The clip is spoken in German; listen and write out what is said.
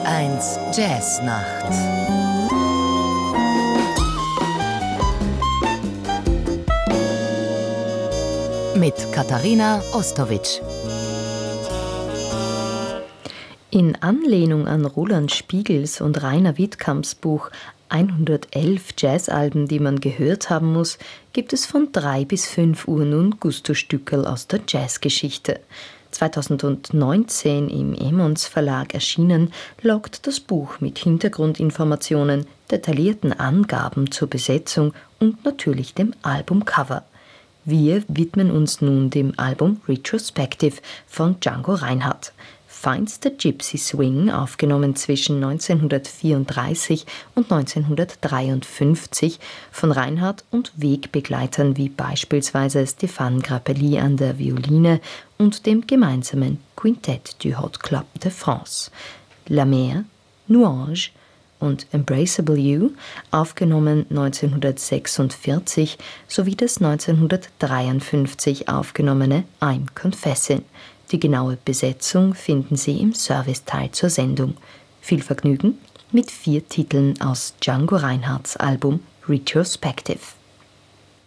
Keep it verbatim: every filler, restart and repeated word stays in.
eins Jazznacht. Mit Katharina Ostowitsch. In Anlehnung an Roland Spiegels und Rainer Wittkamps Buch hundertelf Jazzalben, die man gehört haben muss, gibt es von drei bis fünf Uhr nun Gusto-Stückerl aus der Jazzgeschichte. zweitausendneunzehn im Emons Verlag erschienen, lockt das Buch mit Hintergrundinformationen, detaillierten Angaben zur Besetzung und natürlich dem Albumcover. Wir widmen uns nun dem Album Retrospective von Django Reinhardt. Feinster Gypsy Swing, aufgenommen zwischen neunzehnhundertvierunddreißig und neunzehnhundertdreiundfünfzig von Reinhardt und Wegbegleitern wie beispielsweise Stéphane Grappelli an der Violine und dem gemeinsamen Quintett du Hot Club de France. La Mer, Nuage und Embraceable You, aufgenommen neunzehnhundertsechsundvierzig, sowie das neunzehnhundertdreiundfünfzig aufgenommene I'm Confessing. Die genaue Besetzung finden Sie im Serviceteil zur Sendung. Viel Vergnügen mit vier Titeln aus Django Reinhardts Album Retrospective.